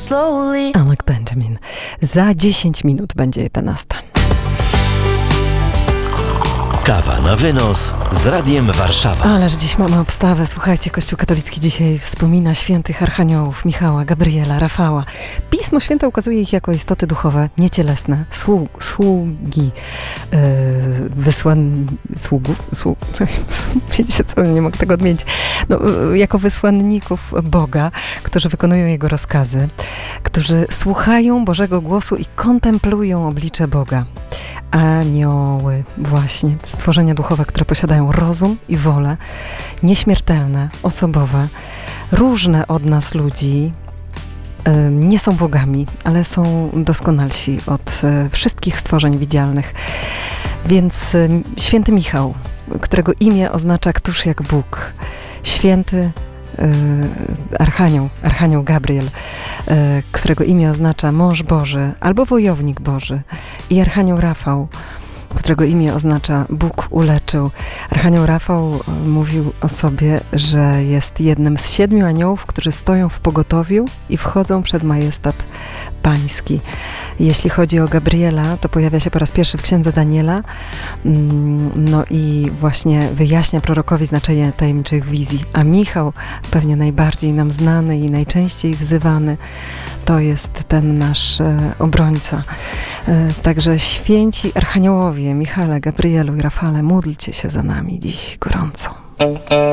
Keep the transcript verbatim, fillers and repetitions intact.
slowly. Alec Benjamin. Za dziesięć minut będzie jedenasta. Kawa na wynos z Radiem Warszawa. Ależ dziś mamy obstawę. Słuchajcie, Kościół katolicki dzisiaj wspomina świętych archaniołów, Michała, Gabriela, Rafała. Pismo Święte ukazuje ich jako istoty duchowe, niecielesne, sług, sługi, yy, wysłan... sługów, sług... wiecie co, nie mogę tego odmienić. No, yy, jako wysłanników Boga, którzy wykonują Jego rozkazy, którzy słuchają Bożego głosu i kontemplują oblicze Boga. Anioły, właśnie, stworzenia duchowe, które posiadają rozum i wolę, nieśmiertelne, osobowe, różne od nas ludzi, y, nie są bogami, ale są doskonalsi od y, wszystkich stworzeń widzialnych. Więc y, święty Michał, którego imię oznacza któż jak Bóg, święty Archanioł, Archanioł Gabriel, którego imię oznacza mąż Boży albo wojownik Boży, i Archanioł Rafał, którego imię oznacza Bóg uleczył. Archanioł Rafał mówił o sobie, że jest jednym z siedmiu aniołów, którzy stoją w pogotowiu i wchodzą przed majestat pański. Jeśli chodzi o Gabriela, to pojawia się po raz pierwszy w księdze Daniela, no i właśnie wyjaśnia prorokowi znaczenie tajemniczych wizji. A Michał, pewnie najbardziej nam znany i najczęściej wzywany, to jest ten nasz e, obrońca. E, także święci archaniołowie, Michale, Gabrielu i Rafale, módlcie się za nami dziś gorąco.